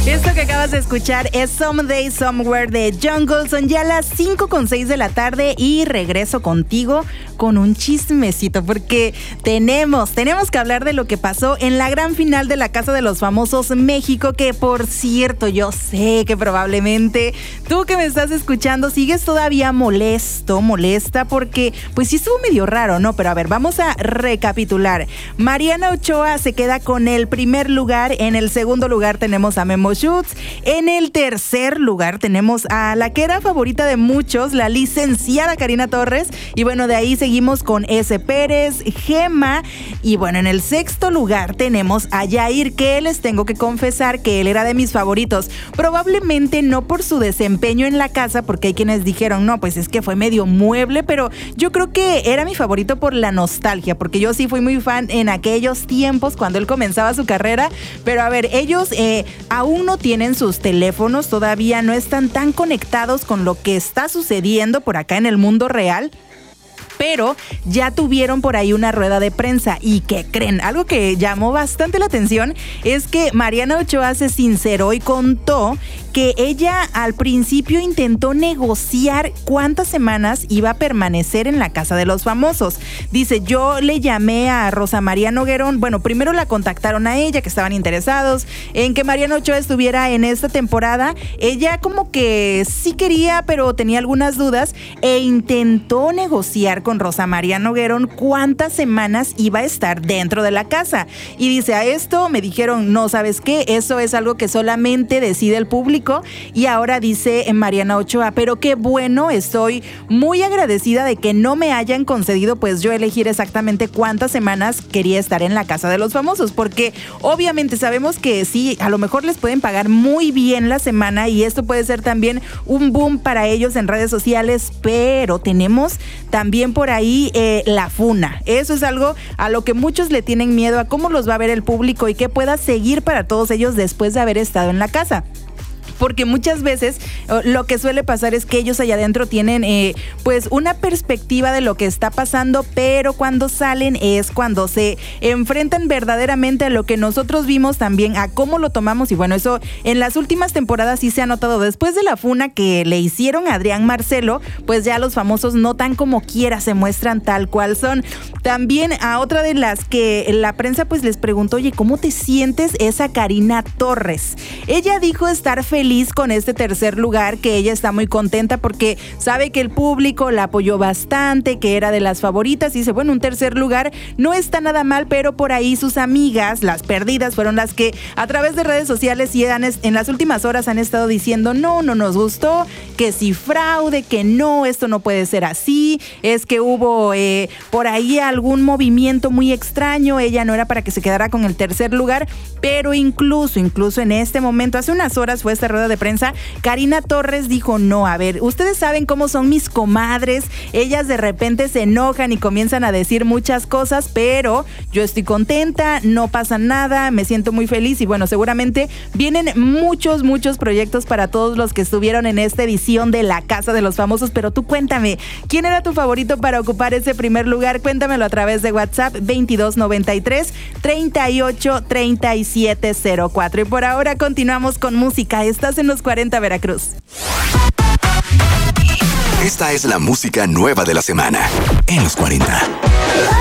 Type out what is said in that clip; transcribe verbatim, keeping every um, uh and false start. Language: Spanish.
Esto que acabas de escuchar es Someday Somewhere de Jungle. Son ya las cinco con seis de la tarde y regreso contigo con un chismecito porque tenemos, tenemos que hablar de lo que pasó en la gran final de la Casa de los Famosos México, que por cierto, yo sé que probablemente tú que me estás escuchando sigues todavía molesto, molesta, porque pues sí estuvo medio raro, ¿no? Pero a ver, vamos a recapitular. Mariana Ochoa se queda con el primer lugar, en el segundo lugar tenemos a Memo Schutz, en el tercer lugar tenemos a la que era favorita de muchos, la licenciada Karina Torres, y bueno, de ahí seguimos con S. Pérez, Gema, y bueno, en el sexto lugar tenemos a Yair, que les tengo que confesar que él era de mis favoritos, probablemente no por su desempeño en la casa, porque hay quienes dijeron, no, pues es que fue medio mueble, pero yo creo que era mi favorito por la nostalgia, porque yo sí fui muy fan en aquellos tiempos cuando él comenzaba su carrera, pero a ver, ellos eh, aún no tienen sus teléfonos, todavía no están tan conectados con lo que está sucediendo por acá en el mundo real, pero ya tuvieron por ahí una rueda de prensa. ¿Y qué creen? Algo que llamó bastante la atención es que Mariana Ochoa se sinceró y contó que ella al principio intentó negociar cuántas semanas iba a permanecer en la Casa de los Famosos. Dice, yo le llamé a Rosa María Noguerón, bueno, primero la contactaron a ella, que estaban interesados en que Mariana Ochoa estuviera en esta temporada. Ella como que sí quería, pero tenía algunas dudas, e intentó negociar con Rosa María Noguerón cuántas semanas iba a estar dentro de la casa. Y dice, a esto me dijeron, no, ¿sabes qué? Eso es algo que solamente decide el público. Y ahora dice Mariana Ochoa, pero qué bueno, estoy muy agradecida de que no me hayan concedido pues yo elegir exactamente cuántas semanas quería estar en la Casa de los Famosos, porque obviamente sabemos que sí, a lo mejor les pueden pagar muy bien la semana y esto puede ser también un boom para ellos en redes sociales, pero tenemos también por ahí eh, la funa. Eso es algo a lo que muchos le tienen miedo, a cómo los va a ver el público y qué pueda seguir para todos ellos después de haber estado en la casa. Porque muchas veces lo que suele pasar es que ellos allá adentro tienen eh, pues una perspectiva de lo que está pasando, pero cuando salen es cuando se enfrentan verdaderamente a lo que nosotros vimos también, a cómo lo tomamos. Y bueno, eso en las últimas temporadas sí se ha notado. Después de la funa que le hicieron a Adrián Marcelo, pues ya los famosos no tan como quiera se muestran tal cual son. También a otra de las que la prensa pues les preguntó, oye, ¿cómo te sientes? Es a Karina Torres. Ella dijo estar feliz con este tercer lugar, que ella está muy contenta porque sabe que el público la apoyó bastante, que era de las favoritas, y dice, bueno, un tercer lugar no está nada mal, pero por ahí sus amigas, las perdidas, fueron las que a través de redes sociales y en, en las últimas horas han estado diciendo, no, no nos gustó, que si fraude, que no, esto no puede ser así, es que hubo eh, por ahí algún movimiento muy extraño, ella no era para que se quedara con el tercer lugar, pero incluso, incluso en este momento, hace unas horas fue esta rueda de prensa, Karina Torres dijo, no, a ver, ustedes saben cómo son mis comadres, ellas de repente se enojan y comienzan a decir muchas cosas, pero yo estoy contenta, no pasa nada, me siento muy feliz y bueno, seguramente vienen muchos, muchos proyectos para todos los que estuvieron en esta edición de la Casa de los Famosos, pero tú cuéntame, ¿quién era tu favorito para ocupar ese primer lugar? Cuéntamelo a través de WhatsApp veintidós noventa y tres, treinta y ocho, treinta y siete cero cuatro. Y por ahora continuamos con música. Estás en los cuarenta Veracruz. Esta es la música nueva de la semana en los cuarenta.